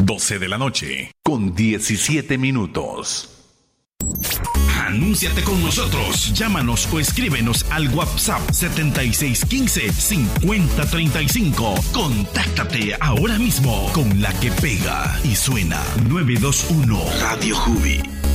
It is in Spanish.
12 de la noche, con 17 minutos. Anúnciate con nosotros. Llámanos o escríbenos al WhatsApp 7615-5035. Contáctate ahora mismo con la que pega y suena 921 Radio Jubi.